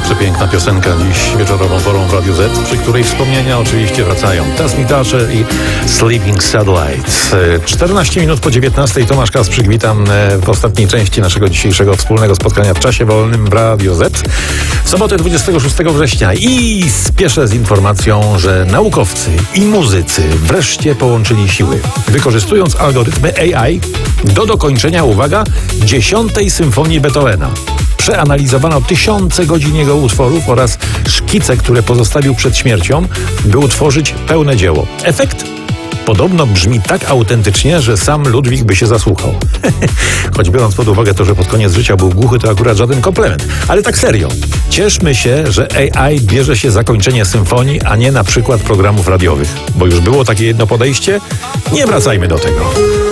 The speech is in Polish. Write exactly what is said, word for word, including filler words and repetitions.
przepiękna piosenka dziś wieczorową porą w Radiu Z, przy której wspomnienia oczywiście wracają. Taz Me Toucher i Sleeping Satellite. czternaście minut po dziewiętnastej. Tomasz Kasprzyk, witam w ostatniej części naszego dzisiejszego wspólnego spotkania w czasie wolnym w Radio Z. W sobotę dwudziestego szóstego września i spieszę z informacją, że naukowcy i muzycy wreszcie połączyli siły, wykorzystując algorytmy A I do dokończenia, uwaga, dziesiątej symfonii Beethovena. Przeanalizowano tysiące godzin jego utworów oraz szkice, które pozostawił przed śmiercią, by utworzyć pełne dzieło. Efekt? Podobno brzmi tak autentycznie, że sam Ludwik by się zasłuchał. Choć biorąc pod uwagę to, że pod koniec życia był głuchy, to akurat żaden komplement. Ale tak serio. Cieszmy się, że A I bierze się za kończenie symfonii, a nie na przykład programów radiowych. Bo już było takie jedno podejście. Nie wracajmy do tego.